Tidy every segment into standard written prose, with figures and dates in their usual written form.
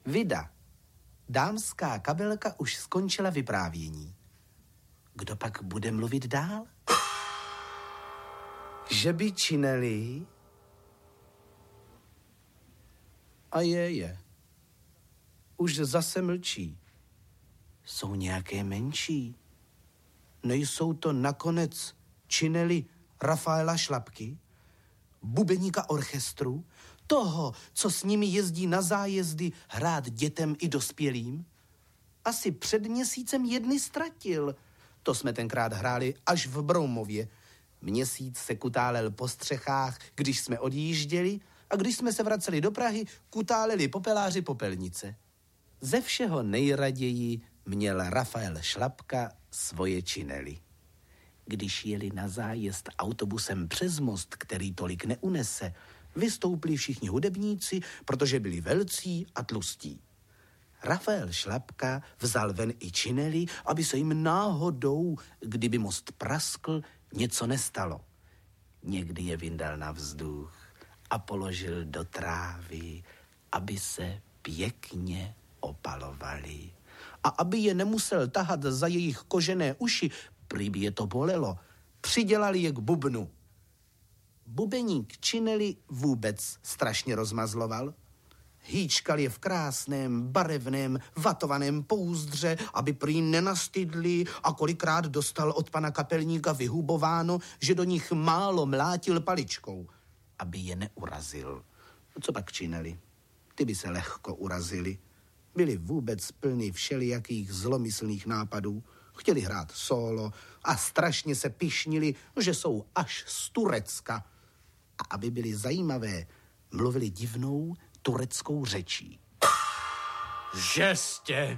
Vida. Dámská kabelka už skončila vyprávění. Kdo pak bude mluvit dál? Že by činili... A je. Už zase mlčí. Jsou nějaké menší? Nejsou to nakonec čineli Rafaela Šlapky, bubeníka orchestru, toho, co s nimi jezdí na zájezdy hrát dětem i dospělým? Asi před měsícem jedny ztratil. To jsme tenkrát hráli až v Broumově. Měsíc se kutálel po střechách, když jsme odjížděli, a když jsme se vraceli do Prahy, kutáleli popeláři popelnice. Ze všeho nejraději měl Rafael Šlapka svoje činely. Když jeli na zájezd autobusem přes most, který tolik neunese, vystoupili všichni hudebníci, protože byli velcí a tlustí. Rafael Šlapka vzal ven i činely, aby se jim náhodou, kdyby most praskl, něco nestalo. Někdy je vyndal na vzduch a položil do trávy, aby se pěkně opalovali. A aby je nemusel tahat za jejich kožené uši, prý by je to bolelo, přidělali je k bubnu. Bubeník činely vůbec strašně rozmazloval. Hýčkal je v krásném, barevném, vatovaném pouzdře, aby prý nenastydli, a kolikrát dostal od pana kapelníka vyhubováno, že do nich málo mlátil paličkou, aby je neurazil. Co pak činely? Ty by se lehko urazili. Byli vůbec plní všelijakých zlomyslných nápadů. Chtěli hrát solo a strašně se pyšnili, že jsou až z Turecka. A aby byli zajímavé, mluvili divnou tureckou řečí. Žestě,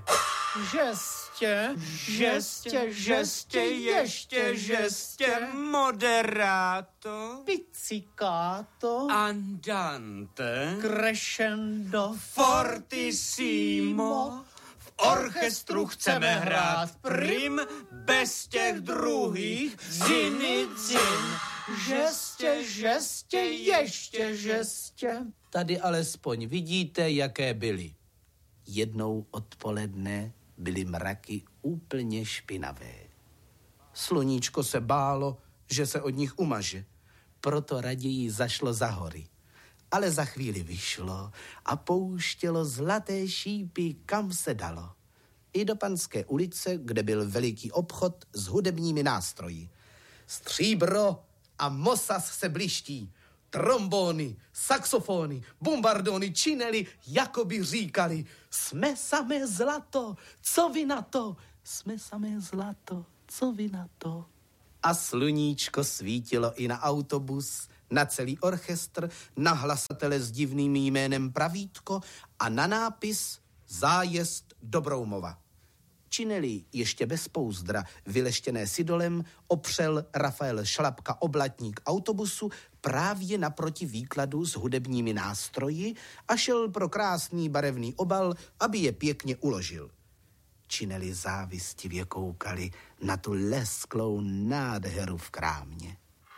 ještě žestě, moderato, pizzicato, andante, crescendo, fortissimo. V orchestru chceme hrát prim, bez těch druhých, ziny, zin. Žestě, ještě žestě. Tady alespoň vidíte, jaké byly. Jednou odpoledne byly mraky úplně špinavé. Sluníčko se bálo, že se od nich umaže, proto raději zašlo za hory. Ale za chvíli vyšlo a pouštělo zlaté šípy, kam se dalo. I do Panské ulice, kde byl veliký obchod s hudebními nástroji. Stříbro a mosas se bliští. Trombóny, saxofony, bombardony, činely, jako by říkali: jsme samé zlato, co vy na to? Jsme samé zlato, co vy na to? A sluníčko svítilo i na autobus, na celý orchestr, na hlasatele s divným jménem Pravítko a na nápis Zájezd do Broumova. Činely ještě bez pouzdra, vyleštěné sidolem, opřel Rafael Šlapka oblatník autobusu právě naproti výkladu s hudebními nástroji a šel pro krásný barevný obal, aby je pěkně uložil. Činely závistivě koukali na tu lesklou nádheru v krámě.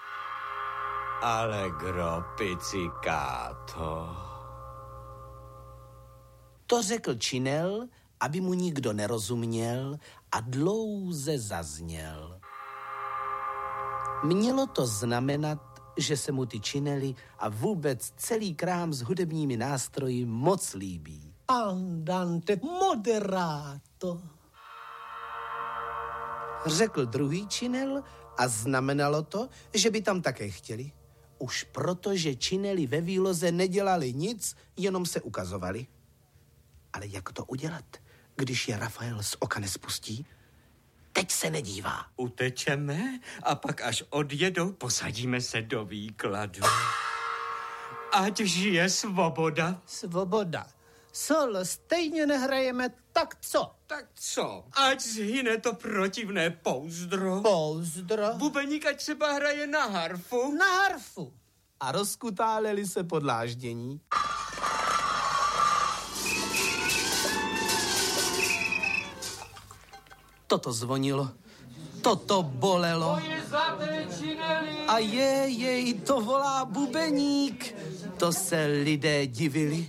Allegro pizzicato. To řekl činel, aby mu nikdo nerozuměl, a dlouze zazněl. Mělo to znamenat, že se mu ty činely a vůbec celý krám s hudebními nástroji moc líbí. Andante moderato, Řekl druhý činel a znamenalo to, že by tam také chtěli. Už proto, že činely ve výloze nedělali nic, jenom se ukazovali. Ale jak to udělat, když je Rafael z oka nespustí? Teď se nedívá. Utečeme a pak až odjedou, posadíme se do výkladu. Ať žije svoboda. svoboda. Sol stejně nehrajeme, tak co? Tak co? Ať zhyne to protivné pouzdro. Pouzdro. Bubeník ať třeba hraje na harfu. Na harfu. A rozkutáleli se podláždění. Toto zvonilo, toto bolelo. A jej, to volá bubeník. To se lidé divili.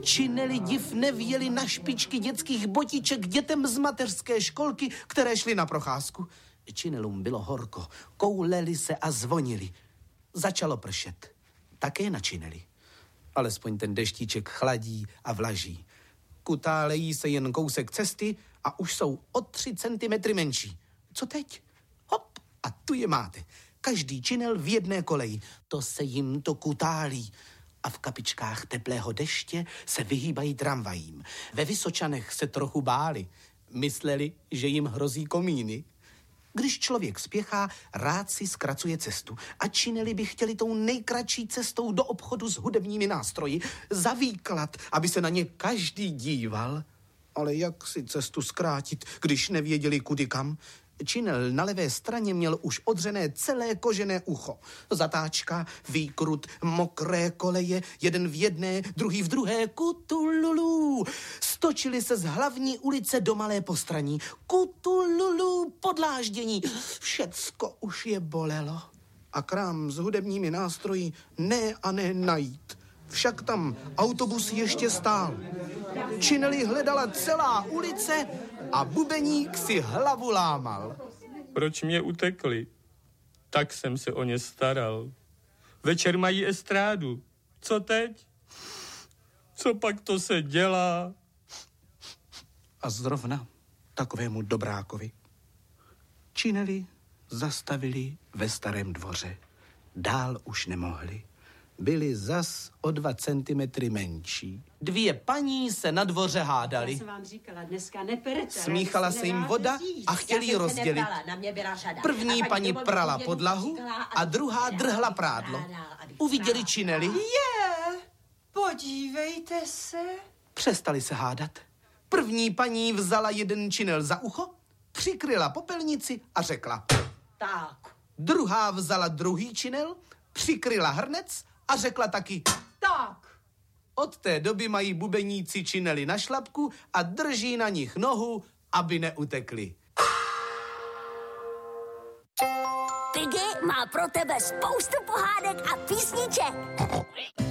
Čineli div nevěli na špičky dětských botiček dětem z mateřské školky, které šly na procházku. Činelům bylo horko, kouleli se a zvonili. Začalo pršet. Také načineli. Alespoň ten deštíček chladí a vlaží. Kutálejí se jen kousek cesty a už jsou o 3 centimetry menší. Co teď? Hop, a tu je máte. Každý činel v jedné koleji. To se jim to kutálí. A v kapičkách teplého deště se vyhýbají tramvajím. Ve Vysočanech se trochu báli. Mysleli, že jim hrozí komíny. Když člověk spěchá, rád si zkracuje cestu. A čineli by chtěli tou nejkratší cestou do obchodu s hudebními nástroji za výklad, aby se na ně každý díval. Ale jak si cestu zkrátit, když nevěděli kudy kam? Činel na levé straně měl už odřené celé kožené ucho. Zatáčka, výkrut, mokré koleje, jeden v jedné, druhý v druhé, kutululu. Stočili se z hlavní ulice do Malé Postraní. Kutululu, podláždění. Všecko už je bolelo. A krám s hudebními nástroji ne a ne najít. Však tam autobus ještě stál. Čineli hledala celá ulice a bubeník si hlavu lámal. Proč mě utekli? Tak jsem se o ně staral. Večer mají estrádu. Co teď? Co pak to se dělá? A zrovna takovému dobrákovi. Čineli zastavili ve Starém dvoře. Dál už nemohli. Byli zas o 2 centimetry menší. 2 paní se na dvoře hádali. Já jsem vám říkala, dneska neperte. Smíchala se jim voda a chtěli ji rozdělit. První paní prala podlahu a druhá drhla prádlo. Uviděli čineli. Podívejte se. Přestali se hádat. První paní vzala jeden činel za ucho, přikryla popelnici a řekla. Tak. Druhá vzala druhý činel, přikryla hrnec a řekla taky. Tak. Od té doby mají bubeníci čineli na šlapku a drží na nich nohu, aby neutekli. Piggy má pro tebe spoustu pohádek a písniček.